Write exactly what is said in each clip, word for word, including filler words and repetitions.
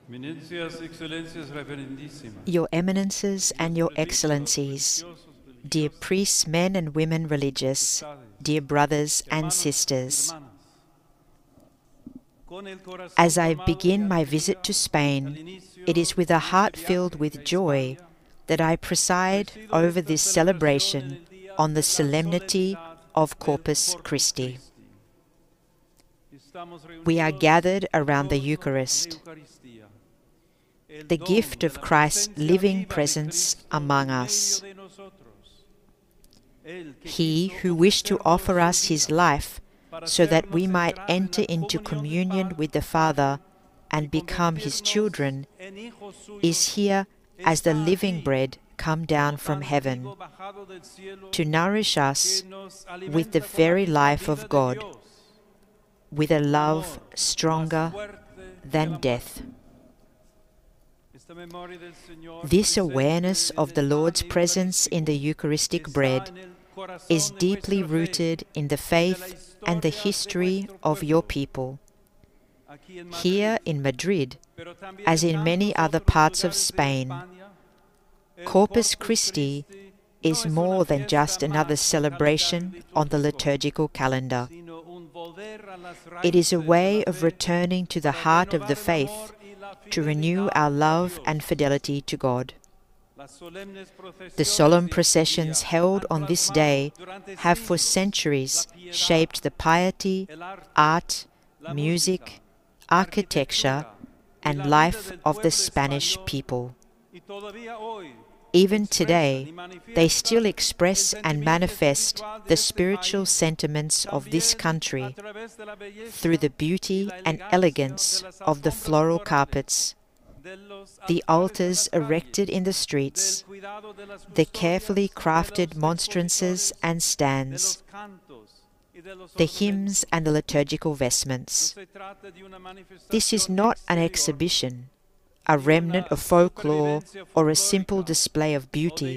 Eminencias, Excelencias, Reverendísimas, Your Eminences and Your Excellencies, dear priests, men and women religious, dear brothers and sisters, as I begin my visit to Spain, it is with a heart filled with joy that I preside over this celebration on the solemnity of Corpus Christi. We are gathered around the Eucharist, the gift of Christ's living presence among us. He who wished to offer us his life so that we might enter into communion with the Father and become his children, is here as the living bread come down from heaven to nourish us with the very life of God, with a love stronger than death. This awareness of the Lord's presence in the Eucharistic bread is deeply rooted in the faith and the history of your people. Here in Madrid, as in many other parts of Spain, Corpus Christi is more than just another celebration on the liturgical calendar. It is a way of returning to the heart of the faith to renew our love and fidelity to God. The solemn processions held on this day have for centuries shaped the piety, art, music, architecture, and life of the Spanish people. Even today, they still express and manifest the spiritual sentiments of this country through the beauty and elegance of the floral carpets, the altars erected in the streets, the carefully crafted monstrances and stands, the hymns and the liturgical vestments. This is not an exhibition, a remnant of folklore, or a simple display of beauty.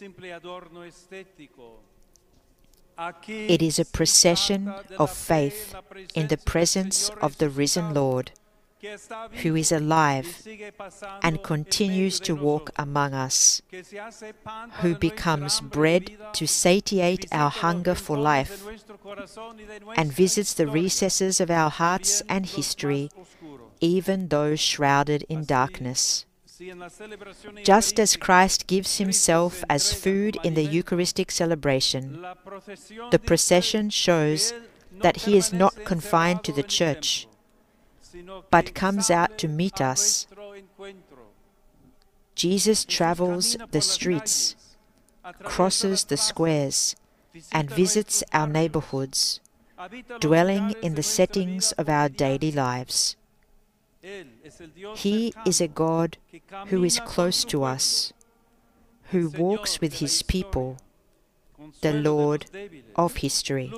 It is a procession of faith in the presence of the risen Lord, who is alive and continues to walk among us, who becomes bread to satiate our hunger for life, and visits the recesses of our hearts and history, even those shrouded in darkness. Just as Christ gives himself as food in the Eucharistic celebration, the procession shows that he is not confined to the church, but comes out to meet us. Jesus travels the streets, crosses the squares, and visits our neighborhoods, dwelling in the settings of our daily lives. He is a God who is close to us, who walks with his people, the Lord of history.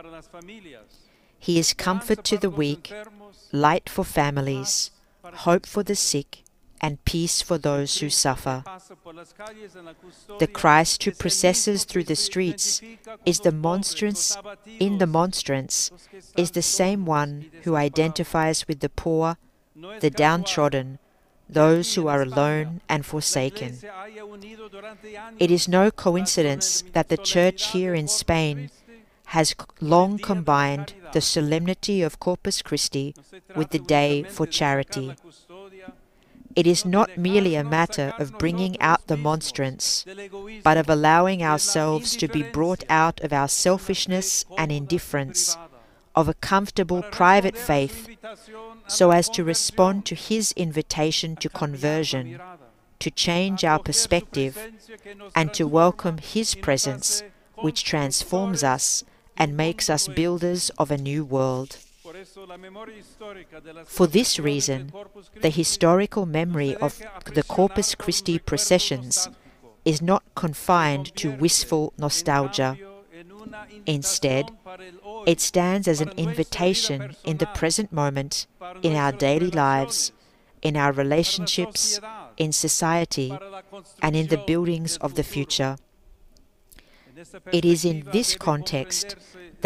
He is comfort to the weak, light for families, hope for the sick, and peace for those who suffer. The Christ who processes through the streets is the monstrance, in the monstrance, is the same one who identifies with the poor, the downtrodden, those who are alone and forsaken. It is no coincidence that the Church here in Spain has long combined the solemnity of Corpus Christi with the day for charity. It is not merely a matter of bringing out the monstrance, but of allowing ourselves to be brought out of our selfishness and indifference, of a comfortable private faith, so as to respond to his invitation to conversion, to change our perspective, and to welcome his presence, which transforms us and makes us builders of a new world. For this reason, the historical memory of the Corpus Christi processions is not confined to wistful nostalgia. Instead, it stands as an invitation in the present moment, in our daily lives, in our relationships, in society, and in the buildings of the future. It is in this context